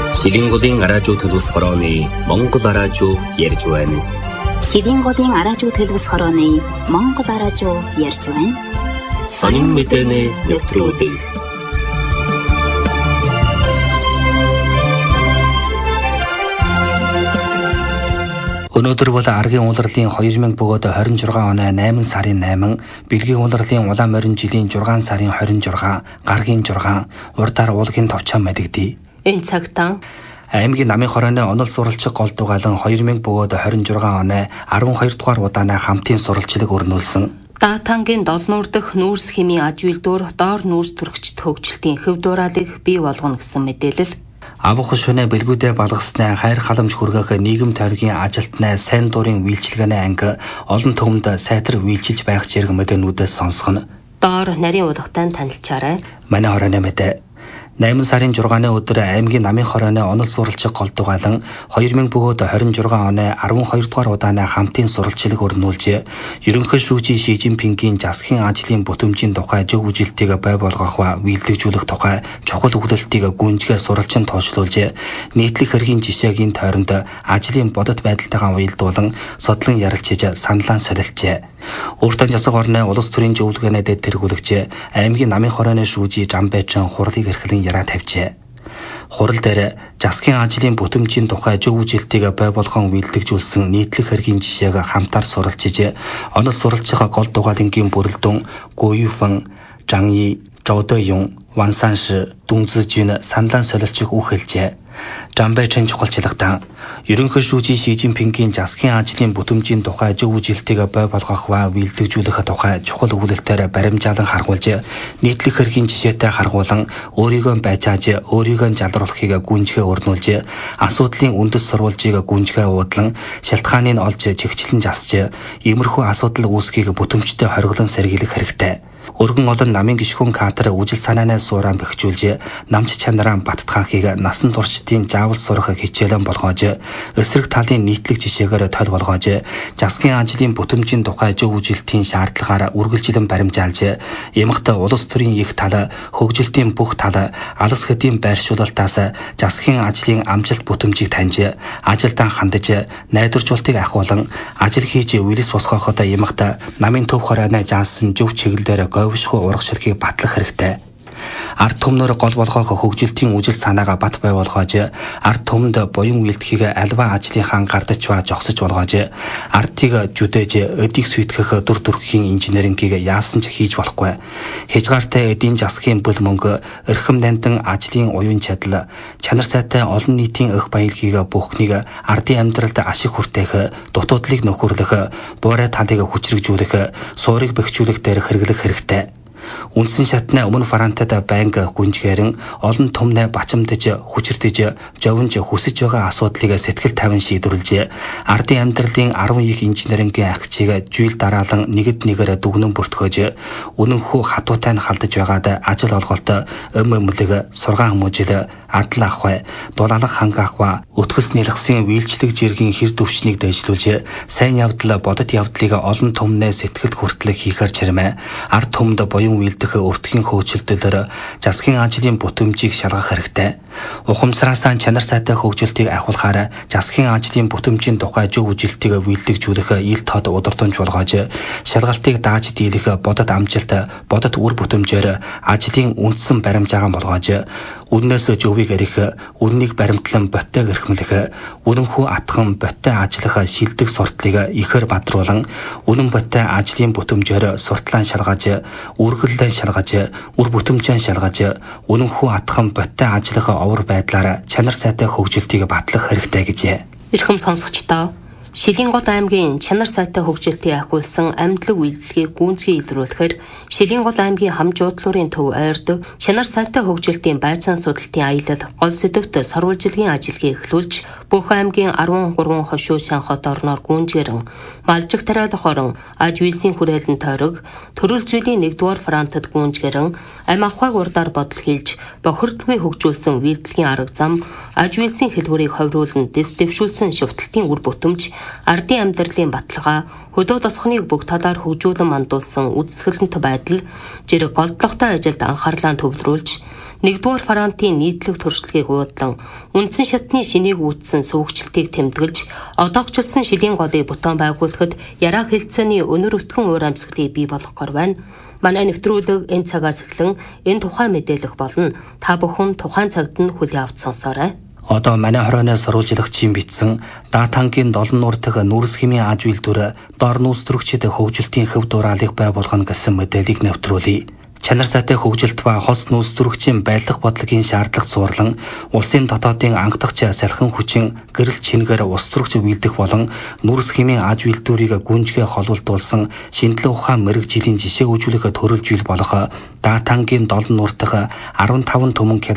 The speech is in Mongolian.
Шилэнголын араажуу төлөвс хорооны Монгол араажуу ярьж байна. Шилэнголын араажуу төлөвс хорооны Монгол араажуу ярьж байна. Сонин мэдээний нэвтрүүлэг. Өнөөдөр бол аргийн улирлын 2026 оны 8 сарын 8, бэлгийн улирлын улаан морин жилийн 6 сарын 26, гаргийн 6, урдаар уулгийн товчхон мэдэгдээ. Энэ цагтаа аймгийн намын хорооны онол суралцах гол дугаалan 2026 оны 12 дугаар удаанаа хамтын суралцлыг өрнүүлсэн. Даатангийн 7 нүүр дэх нүүрс хэмийн аж үйлдвэр доор нүүрс төрөгчд хөгжилтийн хөв дураалыг бий болгоно гэсэн мэдээлэл. Авах шөнө бэлгүүдээ балгаснаа хайр халамж хүргэх нийгэм тойргийн ажилтнаа сайн дурын үйлчилгээний анги олон түмэнд сайтар үйлчилж байх зэрэг мэдээнүүдээс сонсгоно. Доор нарийн уулгатай танилцаарай. Манай хорооны мэдээ 8 сарын 6-ны өдөр аймгийн намын хорооны онол суралцах гол дугаалan 2026 оны 12 дугаар удаанаа хамтын суралцлыг өрнүүлж, ерөнхий шүүжийн Ши Жинпингийн засгийн ажлын бүтэмжийн тухай зөв үжилтийг бай болгох ба үйлдвэрлэх тухай чухал өгүүлэлтийг гүнзгий суралцсан тооцоолж, нийтлэг хэргийн жишээгийн тойронд ажлын бодит байдалтайгаа уялдуулан судлан ярилцж саналаа солилцжээ. Өөртөө засаг орны улс төрийн зөвлөгөөнөд тэргүүлэгч аймгийн намын хорооны шүүжий Жамбайчин хурлыг эрхлэн яраа тавьжээ. Хурал дээр засгийн ажлын бүтэмжийн тухай зөв үжилтийг бай болгон үйлдвэрлэжүүлсэн нийтлэг хэргийн жишээг хамтаар суралцж, онол суралцах гол дугаалангийн бүрэлдэхүүн Гуйфэн, Жаньи, Жодоюн, Вансанши, Дүнзжин саналаа солилцох үхэлжээ. Жамбайчин чухалчлагтаа ерөнхий шүүжийн Ши Жинпингийн засгийн ажлын бүтэмжийн тухай зөв үжилтийг бай болгох ба үйлдвэрлэх тухай чухал өгүүлэлтээр баримжаалан харгуулж, нийтлэг хэргийн жишээтэй харгуулан өөрийгөө байжааж, өөрийгөө жалруулахыг гүнзгий өрнүүлж, асуудлын үндэс сурвалжийг гүнзгий уудлан, шалтгааныг олж чигчлэн засж, иймэрхүү асуудал үүсхийг бүтэмжтэй хориглон сэргийлэх хэрэгтэй. Өргөн олон намын гишгүн кадр үжил санаанаа сууран бэхжүүлж, намч чанараа баттгаахыг насан туршдын заавал сурах хичээлэн болгоож, эсрэг талын нийтлэг жишээгээр тол болгоож, засгийн ажлын бүтэмжийн тухай зөв үжилтийн шаардлагаар үргэлжилэн баримжаалж, ямагт улс төрийн их тал, хөгжилтийн бүх тал, алс хэдийн байршуулалтаас засгийн ажлын амжилт бүтэмжийг таньж, ажилдаа хандаж, найдваржуулалтыг ахуулан, ажил хийж үйлс босгоход ямагт намын төв хорооны заасан зөв чиглэлээр говьшгүй урагшлахыг батлах хэрэгтэй. Ард түмнөр гол болгох хөгжилтийн үжил санаагаа бат бай болгоож, ард түмэнд буян үйлдэхийг альва ажлынхаа гардаж ба жогсож болгоож, ардыг жүдээж өдийг сүйтгэх дүр төрхийн инженерингийг яасан ч хийж болохгүй. Хязгаартай эдийн засгийн бүл мөнгө, эрхэм нандин ажлын уян чадал, чанар сайтай олон нийтийн эх баялагийг бүхнийг ардын амьдралд ашиг хүртээх, дутуудлыг нөхөрлөх, буурай талыг хүчрэгжүүлэх, суурийг бэхжүүлэх дээр хэрэглэх хэрэгтэй. Үндсэн шатны өмнө Франтад банк гүнзгээрэн олон түмнээ бачимдаж, хүчирдэж, жовнж хүсэж байгаа асуудлыг сэтгэл тавин шийдвэрлэж, ардын амьдралын 10 их инженерингийн агчийг жийл дараалан нэгд нэгээр дүгнэн бүртгөөж, үнэнхүү хатуутай нь халдаж байгаад ажил олголт, өмөмлөг, сургаан хүмүүжил, адал ахвай, дулаалах ханга ахва, өтгөс нэлгсийн вийлчлэг жиргийн хэр төвчнийг дэвшлүүлж, сайн явдал, бодит явдлыг олон түмнээ сэтгэлд хүртэл хийхээр чирмэ, ард түмэнд буян үйлдэх өртгийн хөгжилтөөр засгийн ажлын бүтэмжийг шалгах хэрэгтэй. Ухамсараасаа чанар сайтай хөгжилтийг ахуулахаар засгийн ажлын бүтэмжийн тухай зөв үжилтийг үйлдвэрлэх ил тод удирдамж болгоож, шалгалтыг дааж дийлэх бодит амжилт, бодит үр бүтэмжээр ажлын үндсэн баримжаагаан болгоож, үннээс зөвийг эрих, үннийг баримтлан боттойг эрхэмлэх, үнэнхүү атхан боттой ажиллах шилдэг сурталыг ихээр бадруулан, үнэн боттой ажлын бүтэмжээр сурталаа шалгаж, үргэлжлэн шалгаж, үр бүтэмжээ шалгаж, үнэнхүү атхан боттой ажиллах овор байдлаар чанар сайтай хөгжилтийг батлах хэрэгтэй гэжээ. Эрхэм сонсогчдоо, Шилэнгол аймгийн чанар сайтай хөгжилтийг ахиулсан амьдлаг үйлдэлгийг гүнзгий илрүүлэхээр Шилэнгол аймгийн хамжуудлуурын төв ойрд чанар сайтай хөгжилтийн байцаан судалтын аялал гол сэдвт сурвалжилгийн ажилгийг эхлүүлж, бүх аймгийн 13 хошуу Шанхот орноор гүнзгээрэн малжиг тариалах орон аж үйлсийн хүрээлэн тойрог төрөл зүйлийн 1-р Франтад гүнзгээрэн амь авахыг урдаар бодол хийлж бохирдгүй хөгжүүлсэн үйлдэлгийн арга зам аж үйлсийн хэлбэрийг ховруулан дэвшүүлсэн шүтэлтийн үр бүтэмж ардын амьдралын баталгаа, хөдөө тосгоныг бүх талаар хөгжүүлэн мандуулсан үзэсгэлэнт байдал, зэрэг голдлоготой ажилд анхаарлаа төвлөрүүлж, 1-р фронтын нийтлэг туршлагыг уудлан, үндсэн шатны шинийг үүссэн сүүгчлэлтийг тэмдэглэж, одоогчлсан шилийн голыг бутуун байгуулахад яраа хэлцээний өнөр өтгөн уур амьсгалыг бий болгохоор байна. Манай нэвтрүүлэг энэ цагаас эхлэн энэ тухайн мэдээлэх болно. Та бүхэн тухайн цагт нь хүлээн авч сонсоорой. Одоо манай хорооны сурвалжлагчийн бичсэн Даатангийн 7 нуур дахь нүүрс хэмийн аж үйлдвэр дор нүүстрэгчид хөгжилтийн хөв дураалыг бай болгоно гэсэн мэдээллийг нэвтрүүлье. Чанар сайтай хөгжилт ба хос нүүстрэгчийн байрлах бодлогын шаардлагад суурлан улсын дотоодын анхдагч салхин хүчин гэрэл чингээр ус зурагч үйлдэх болон нүүрс хэмийн аж үйлдвэрийг гүнжгээ холболтуулсан шинжилгээ ухаан мэрэг жилийн жишээ үйлчлэхэд төрөлж ил болох Даатангийн 7 нуур дахь 15 түмэн